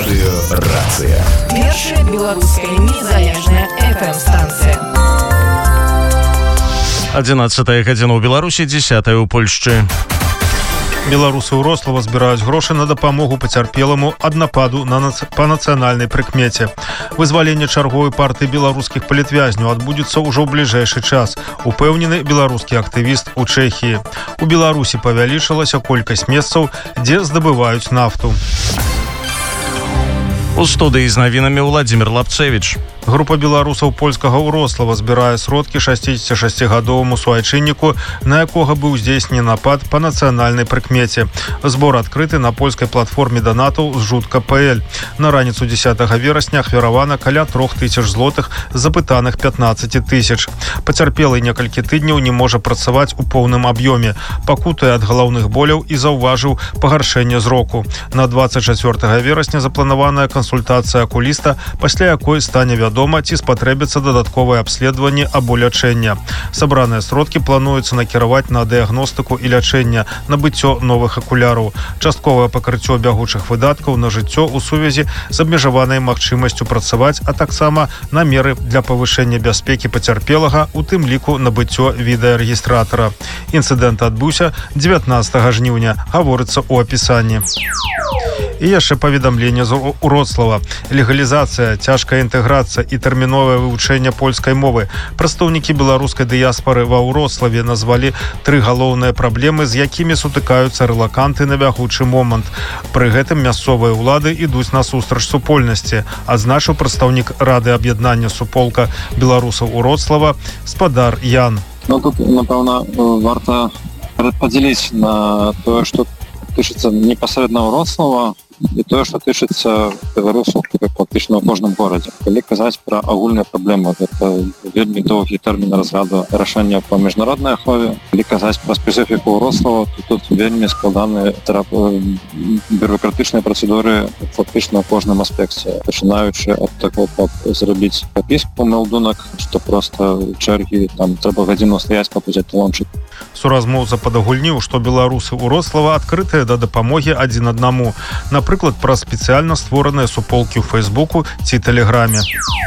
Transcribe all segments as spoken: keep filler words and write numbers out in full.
Радыёрацыя. Першая беларуская незалежная эф эм-станцыя. адзінаццатая гадзіна ў Беларусі, дзесятая ў Польшчы. Беларусы ў Рослава збіраюць грошы на дапамогу пацярпеламу ад нападу на нац... па нацыянальнай прыкмеце. Вызваленне чарговай партыі беларускіх палітвязняў адбудзецца ўжо ў бліжэйшы час, упэўнены беларускі актывіст у Чэхіі. У Беларусі павялічылася колькасць месцаў, дзе здабываюць нафту. У студыі з навінамі Владзімир Лапцевіч. Група беларусаў польскага Урослава збірае сродкі шасцідзесяцігадоваму суайчынніку, на якога быў здзейснены напад па нацыянальнай прыкмеце. Збор адкрыты на польскай платформе донатаў з жутка точка пэ эль. На раніцу дзесятага верасня ахвяравана каля трох тысяч злотых з запытаных пятнаццаці тысяч. Пацярпелы некалькі тыдняў не можа працаваць у поўным аб'ёме, пакутае ад галаўных боляў і заўважыў пагаршэнне зроку. На дваццаць чацвёртага верасня запланаваная кансультацыя акуліста, пасля якой стане вядома, ці спатрэбіцца дадатковае абследаванне або лячэння. Сабраныя сродкі плануецца накіраваць на дыягностыку і лячэнне, набыццё новых акуляраў, частковае пакрыццё бягучых выдаткаў на жыццё ў сувязі з абмежаванай магчымасцю працаваць, а таксама на меры для павышэння бяспекі пацярпелага, у тым ліку набыццё відэарэгістратара. Інцыдэнт адбыўся дзевятнаццатага жніўня, гаворыцца ў апісанні. І яшчэ паведамленне з Урослава. Легалізацыя, цяжкая інтэграцыя і тэрміновае вывучэнне польскай мовы. Прадстаўнікі беларускай дыяспары ва Урославе назвалі тры галоўныя праблемы, з якімі сутыкаюцца рэлаканты на бягучы момант. Пры гэтым мясцовыя ўлады ідуць насустрач супольнасці, адзначыў прадстаўнік Рады аб'яднання суполка беларусаў Урослава спадар Ян. Ну тут, напэўна, варта падзяліць на тое, што тычыцца непасрэдна Урослава, і тое, што тычыцца беларусаў фактычна ў кожным горадзе. Калі казаць пра агульныя праблемы, гэта вельмі доўгі тэрмін разгляду рашэння па міжнароднай ахове. Калі казаць пра спецыфіку Урослава, то тут вельмі складаныя бюрократычныя працэдуры фактычна ў кожным аспекце, пачынаючы ад таго, каб зрабіць падпіску мелдунак, што проста чэргі, там трэба гадзіну стаяць, каб узяць талончык. Суразмоўца падагульніў, што беларусы Урослава адкрытыя да дапамогі адзін аднаму. Напрыклад, праз спецыяльна створаныя суполкі ў Фейсбуку ці Тэлеграме.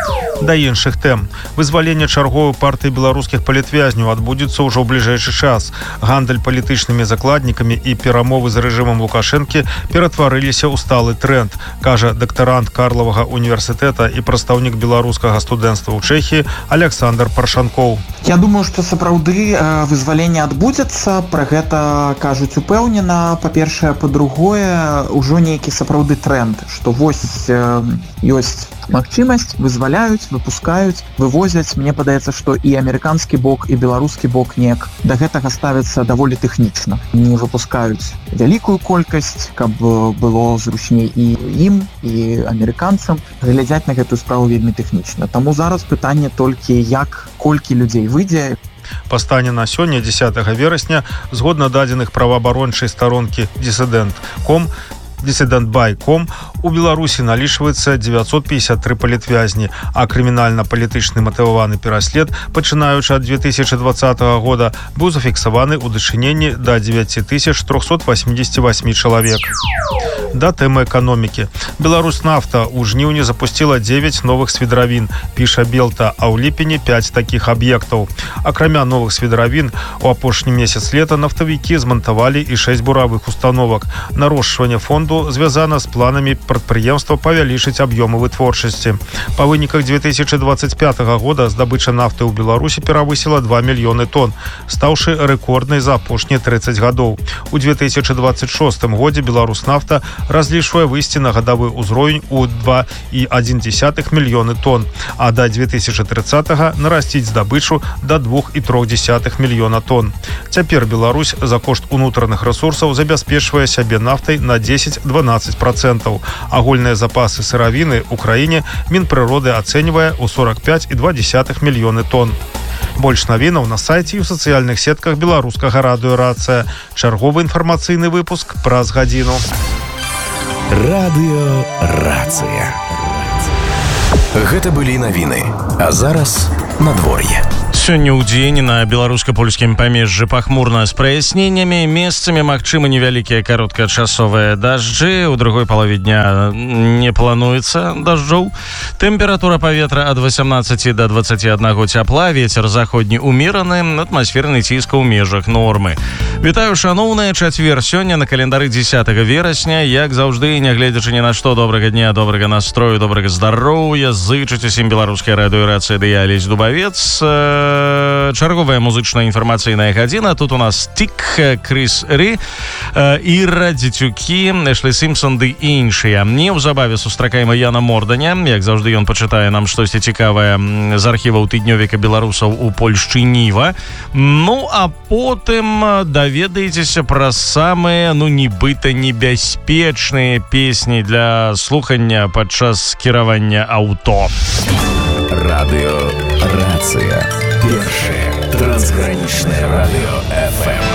Да іншых тэм. Вызваленне чарговай партыі беларускіх палітвязняў адбудзецца ўжо ў бліжэйшы час. Гандаль палітычнымі закладнікамі і перамовы з рэжымам Лукашэнкі ператварыліся ў сталы тренд, кажа дактарант Карлавага універсітэта і прадстаўнік беларускага студэнцтва ў Чэхіі Александр Паршанкоў. Я думаю, што сапраўды вызваленне адбудзецца, пра гэта кажуць упэўнена. Па-першае, па-другое, ужо нейкі сапраўды тренд, што вось ёсць магчымасць, вызваляюць, выпускаюць, вывозяць. Мне падаецца, што і амерыканскі бок, і беларускі бок неяк да гэтага ставяцца даволі тэхнічна. Не выпускаюць вялікую колькасць, каб было зручней і ім, і амерыканцам. Глядзяць на гэтую справу вельмі тэхнічна. Таму зараз пытанне толькі, як, колькі людзей выйдзе. Па стане на сёння, дзесятага верасня, згодна дадзеных праваабарончай старонкі дысідэнт крапка ком, дысідэнт бай крапка ком, у Беларусі налічваецца дзевяцьсот пятьдесят три палітвязні, а крымінальна-палітычны матываваны пераслед, пачынаючы ад две тысячи двадцатага года, быў зафіксаваны ў дачыненні да девять тысяч триста восемьдесят восемь чалавек. Да тэмы эканомікі. Беларуснафта ў жніўні запусціла девять новых свідравін, піша Белта, а ў ліпені пять такіх аб'ектаў. Акрамя новых свідравін, у апошні месяц лета нафтавікі змантавалі і шэсць буравых установак. Нарошчванне фонду звязана з планамі прадпрыемства павялічыць аб'ёмы вытворчасці. Па выніках две тысячи двадцать пятага года здабыча нафты ў Беларусі перавысіла два мільёны тонн, стаўшы рэкорднай за апошнія тридцать гадоў. У две тысячи двадцать шостым годзе Беларуснафта разлічвае выйсці на гадавы ўзровень у два і адзін дзесятых мільёны тонн, а да две тысячи тридцатага нарасціць здабычу да двух і трох дзесятых мільёна тонн. Цяпер Беларусь за кошт унутраных рэсурсаў забяспечвае сябе нафтай на дзесяць-дванаццаць процентаў. Агульныя запасы сыравіны ў краіне Мінпрыроды ацэньвае ў сорок пять і два десятых мільёны тонн. Больш навінаў на сайце і ў сацыяльных сетках беларускага радыёрацыя. Чарговы інфармацыйны выпуск праз гадзіну. Радыёрацыя. Гэта былі навіны. А зараз надвор'е. Сёння ў дзень на беларуска-польскім памежжы пахмурна з праясненнямі, месцамі магчымы невялікія кароткачасовыя дажджы, у другой палове дня не плануецца дажджоў. Тэмпература паветра ад восемнадцати до двадцати одного цяпла, вецер заходні умераны, атмасферны ціск у межах нормы. Вітаю, шаноўныя, чацвер сёння на календары дзесятага верасня, як заўжды, нягледзячы ні на што, добрага дня, добрага настрою, добрага здароўя, зычыць усім беларускай радыёрацыі ды я, Алесь Дубавец. Чарговая музычная інфармацыйная гадзіна. Тут у нас Тик, Крис Рі, Іра, Дзецюкі, Эшлі Сімпсон ды іншыя. Неўзабаве сустракаем Яна Морданя. Як заўжды, ён пачытае нам штосьці цікавае з архіваў тыднёвіка беларусаў у Польшчы Ніва. Ну, а потым даведаецеся пра самыя, ну, нібыта небяспечныя песні для слухання падчас кіравання аўто. Радыё Рацыя. Першае трансгранічнае радыё эф эм.